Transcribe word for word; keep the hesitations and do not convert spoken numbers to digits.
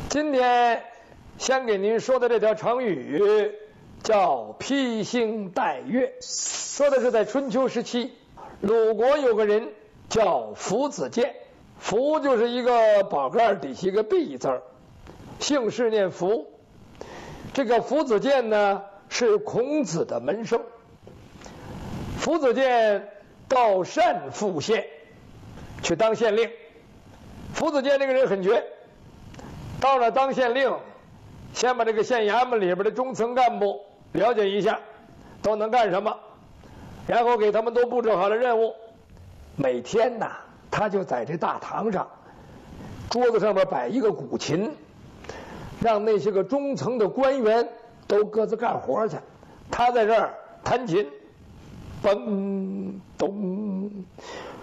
今天先给您说的这条成语叫披星戴月，说的是在春秋时期，鲁国有个人叫苻子建，苻就是一个宝盖底下一个毕字儿，姓氏念苻。这个苻子建呢是孔子的门生。苻子建到单父县去当县令。苻子建这个人很绝，到了当县令，先把这个县衙门里边的中层干部了解一下，都能干什么，然后给他们都布置好了任务。每天呐，他就在这大堂上，桌子上面摆一个古琴，让那些个中层的官员都各自干活去，他在这儿弹琴，嘣咚